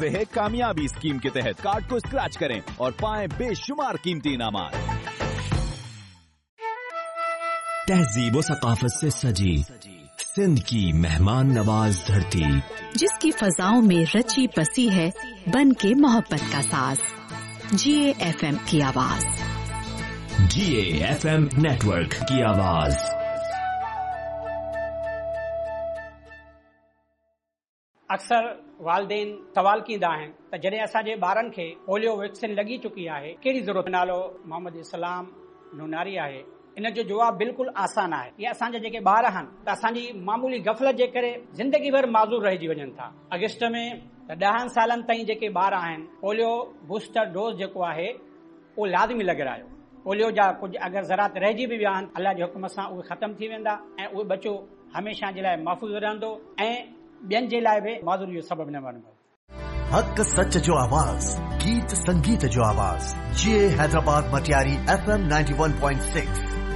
सकते हैं कामयाबी स्कीम के तहत। कार्ड को स्क्रैच करें और पाएं बेशुमार कीमती इनामात। तहजीब व सकाफत से सजी सिंध की मेहमान नवाज धरती, जिसकी फजाओं में रची बसी है बन के मोहब्बत का साज। GAFM की आवाज, GAFM नेटवर्क की आवाज। अक्सर वालदेन सवाल कींदा आहिनि त जॾहिं असांजे ॿारनि खे पोलियो वैक्सीन लॻी चुकी आहे, कहिड़ी ज़रूरत? नालो मोहम्मद इस्लाम नूनारी आहे। इन जो जवाब बिल्कुलु आसान आहे। ये असांजा जेके ॿार आहिनि त असांजी मामूली गफ़लत जे करे ज़िंदगी भर माज़ूर रहिजी वञनि था। अगस्त में त 10 सालनि ताईं जेके ॿार आहिनि पोलियो बूस्टर डोज जेको आहे उहो लाज़मी लॻारायो। पोलियो जा कुझु अगरि ज़रात रहिजी बि विया आहिनि, अल्लाह जे हुकुम सां उहे ख़तम थी वेंदा ऐं उहे बचो हमेशा जे लाइ महफ़ूज़ रहंदो ऐं ॿियनि जे लाइ बि माज़ूरी जो सबबु न बणंदो। हक सच जो आवाज, गीत संगीत जो आवाज। GA Hyderabad Matiari FM 91.6